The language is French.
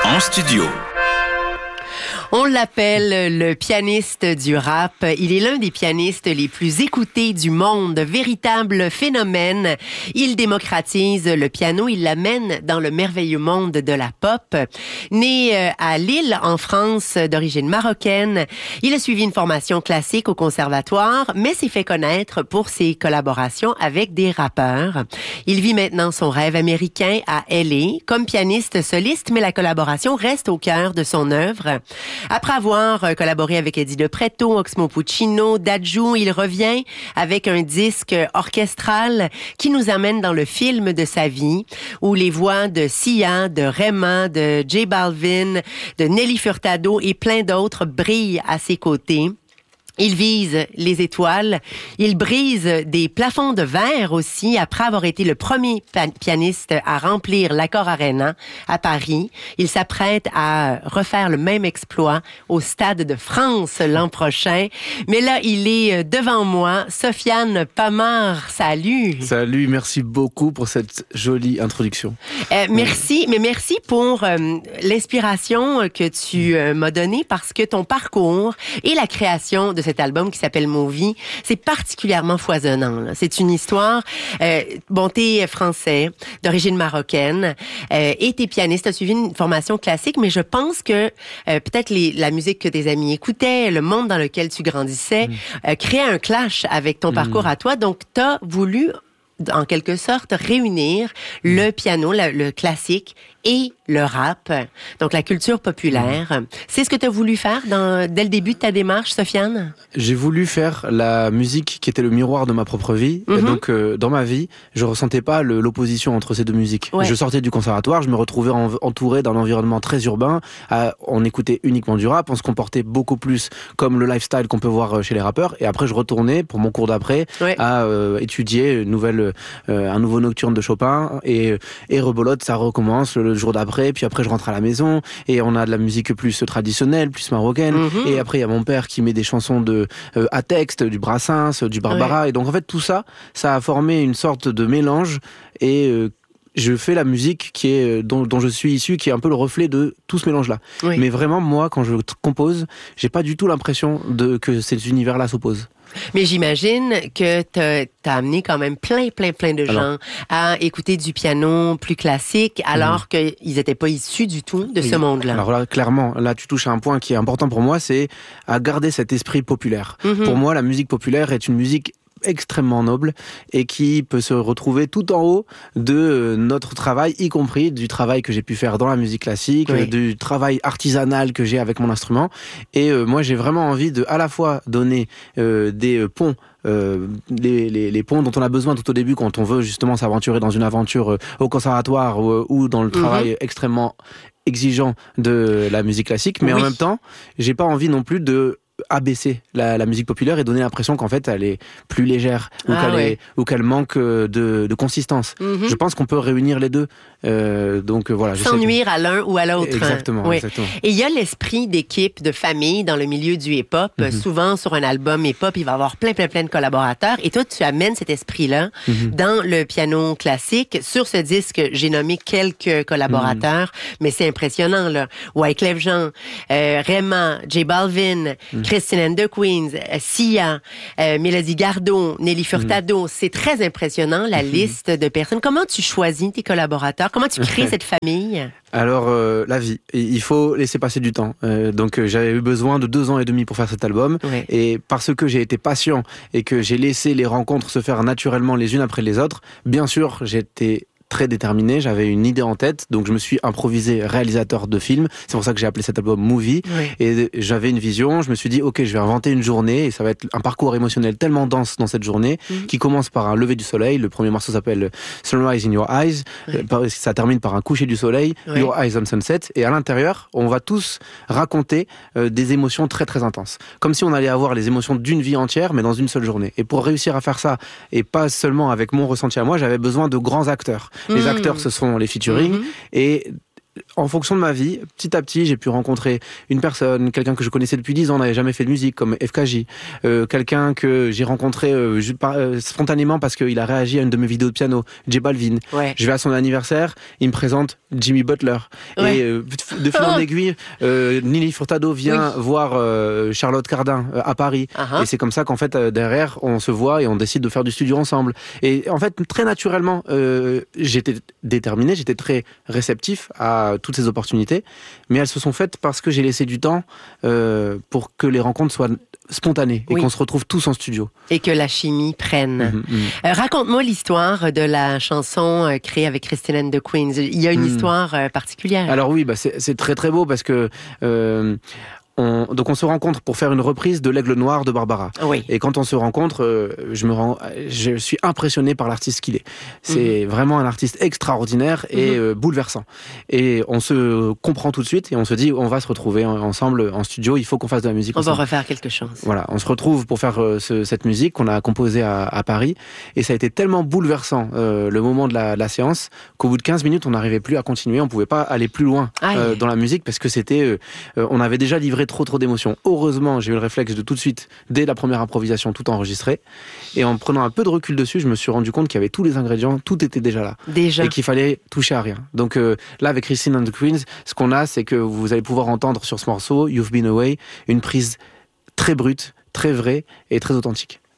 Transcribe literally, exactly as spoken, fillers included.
En studio. On l'appelle le pianiste du rap. Il est l'un des pianistes les plus écoutés du monde, véritable phénomène. Il démocratise le piano, il l'amène dans le merveilleux monde de la pop. Né à Lille, en France, d'origine marocaine, il a suivi une formation classique au conservatoire, mais s'est fait connaître pour ses collaborations avec des rappeurs. Il vit maintenant son rêve américain à L A comme pianiste soliste, mais la collaboration reste au cœur de son œuvre. Après avoir collaboré avec Eddie De Pretto, Oxmo Puccino, Dadju, il revient avec un disque orchestral qui nous amène dans le film de sa vie, où les voix de Sia, de Rema, de J Balvin, de Nelly Furtado et plein d'autres brillent à ses côtés. Il vise les étoiles, il brise des plafonds de verre aussi, après avoir été le premier pianiste à remplir l'Accor Arena à Paris. Il s'apprête à refaire le même exploit au Stade de France l'an prochain. Mais là, il est devant moi. Sofiane Pamart, salut! Salut, merci beaucoup pour cette jolie introduction. Euh, merci, mais merci pour euh, l'inspiration que tu euh, m'as donnée, parce que ton parcours et la création de cet album qui s'appelle Movie, c'est particulièrement foisonnant, là. C'est une histoire, euh, bon, t'es français, d'origine marocaine, euh, et t'es pianiste, t'as suivi une formation classique, mais je pense que euh, peut-être les, la musique que tes amis écoutaient, le monde dans lequel tu grandissais, mmh. euh, créait un clash avec ton mmh. parcours à toi, donc t'as voulu en quelque sorte, réunir le piano, le, le classique et le rap, donc la culture populaire. C'est ce que tu as voulu faire dans, dès le début de ta démarche, Sofiane? J'ai voulu faire la musique qui était le miroir de ma propre vie. Mm-hmm. Et donc, euh, dans ma vie, je ressentais pas le, l'opposition entre ces deux musiques. Ouais. Je sortais du conservatoire, je me retrouvais en, entouré d'un environnement très urbain. À, on écoutait uniquement du rap, on se comportait beaucoup plus comme le lifestyle qu'on peut voir chez les rappeurs. Et après, je retournais pour mon cours d'après ouais. à euh, étudier une nouvelle, euh, un nouveau nocturne de Chopin. Et, et rebolote, ça recommence le jour d'après, puis après je rentre à la maison et on a de la musique plus traditionnelle, plus marocaine, mmh. et après il y a mon père qui met des chansons de euh, à texte, du Brassens, du Barbara, ouais. et donc en fait tout ça, ça a formé une sorte de mélange et euh, je fais la musique qui est dont, dont je suis issu, qui est un peu le reflet de tout ce mélange-là. Oui. Mais vraiment, moi, quand je compose, j'ai pas du tout l'impression de que ces univers-là s'opposent. Mais j'imagine que t'as, t'as amené quand même plein, plein, plein de gens alors, à écouter du piano plus classique, alors mmh. qu'ils n'étaient pas issus du tout de oui. ce monde-là. Alors là, clairement, là, tu touches à un point qui est important pour moi, c'est à garder cet esprit populaire. Mmh. Pour moi, la musique populaire est une musique extrêmement noble et qui peut se retrouver tout en haut de notre travail, y compris du travail que j'ai pu faire dans la musique classique, oui. du travail artisanal que j'ai avec mon instrument. Et euh, moi, j'ai vraiment envie de à la fois donner euh, des ponts Euh, les, les, les ponts dont on a besoin tout au début quand on veut justement s'aventurer dans une aventure euh, au conservatoire ou, ou dans le travail mmh. extrêmement exigeant de la musique classique, mais oui. en même temps, j'ai pas envie non plus de abaisser la, la musique populaire et donner l'impression qu'en fait elle est plus légère ou, ah, qu'elle, ouais. est, ou qu'elle manque de, de consistance. Mm-hmm. Je pense qu'on peut réunir les deux. Euh, donc voilà. Sans nuire que... à l'un ou à l'autre. Exactement, oui. exactement. Et il y a l'esprit d'équipe, de famille dans le milieu du hip-hop. Mm-hmm. Souvent sur un album hip-hop, il va y avoir plein, plein, plein de collaborateurs. Et toi, tu amènes cet esprit-là mm-hmm. dans le piano classique. Sur ce disque, j'ai nommé quelques collaborateurs, mm-hmm. mais c'est impressionnant là. Wyclef Jean, euh, Rema, J Balvin, mm-hmm. Christine and the Queens, Sia, euh, Mélodie Gardot, Nelly Furtado. Mmh. C'est très impressionnant, la mmh. liste de personnes. Comment tu choisis tes collaborateurs? Comment tu crées cette famille? Alors, euh, la vie. Il faut laisser passer du temps. Euh, donc, euh, j'avais eu besoin de deux ans et demi pour faire cet album. Oui. Et parce que j'ai été patient et que j'ai laissé les rencontres se faire naturellement les unes après les autres, bien sûr, j'étais très déterminé, j'avais une idée en tête, donc je me suis improvisé réalisateur de film. C'est pour ça que j'ai appelé cet album Movie. Oui. Et j'avais une vision, je me suis dit, ok, je vais inventer une journée, et ça va être un parcours émotionnel tellement dense dans cette journée, mmh. qui commence par un lever du soleil. Le premier morceau s'appelle Sunrise in Your Eyes. Oui. Ça termine par un coucher du soleil, oui. Your Eyes on Sunset. Et à l'intérieur, on va tous raconter euh, des émotions très très intenses. Comme si on allait avoir les émotions d'une vie entière, mais dans une seule journée. Et pour réussir à faire ça, et pas seulement avec mon ressenti à moi, j'avais besoin de grands acteurs. Les mmh. acteurs, ce sont les featuring, mmh. et en fonction de ma vie, petit à petit, j'ai pu rencontrer une personne, quelqu'un que je connaissais depuis dix ans, n'avait jamais fait de musique, comme F K J, euh, quelqu'un que j'ai rencontré euh, euh, spontanément parce qu'il a réagi à une de mes vidéos de piano, J Balvin. Ouais. Je vais à son anniversaire, il me présente Jimmy Butler. Ouais. Et euh, de fil en aiguille, euh, Nelly Furtado vient oui. voir euh, Charlotte Cardin euh, à Paris. Uh-huh. Et c'est comme ça qu'en fait, euh, derrière, on se voit et on décide de faire du studio ensemble. Et en fait, très naturellement, euh, j'étais déterminé, j'étais très réceptif à toutes ces opportunités, mais elles se sont faites parce que j'ai laissé du temps euh, pour que les rencontres soient spontanées et oui. qu'on se retrouve tous en studio. Et que la chimie prenne. Mmh, mmh. Euh, raconte-moi l'histoire de la chanson euh, créée avec Christine and the Queens. Il y a une mmh. histoire euh, particulière. Alors oui, bah c'est, c'est très très beau parce que euh, On, donc on se rencontre pour faire une reprise de l'Aigle Noir de Barbara. Oui. Et quand on se rencontre, euh, je me rends, je suis impressionné par l'artiste qu'il est. C'est mm-hmm. vraiment un artiste extraordinaire et mm-hmm. euh, bouleversant. Et on se comprend tout de suite et on se dit on va se retrouver ensemble en studio. Il faut qu'on fasse de la musique. On ensemble. va refaire quelque chose. Voilà, on se retrouve pour faire euh, ce, cette musique qu'on a composée à, à Paris. Et ça a été tellement bouleversant euh, le moment de la, de la séance qu'au bout de quinze minutes on n'arrivait plus à continuer. On pouvait pas aller plus loin euh, dans la musique parce que c'était, euh, on avait déjà livré trop trop d'émotions. Heureusement, j'ai eu le réflexe de tout de suite, dès la première improvisation, tout enregistrer. Et en prenant un peu de recul dessus, je me suis rendu compte qu'il y avait tous les ingrédients, tout était déjà là. Déjà. Et qu'il fallait toucher à rien. Donc euh, là, avec Christine and the Queens, ce qu'on a, c'est que vous allez pouvoir entendre sur ce morceau, You've Been Away, une prise très brute, très vraie et très authentique.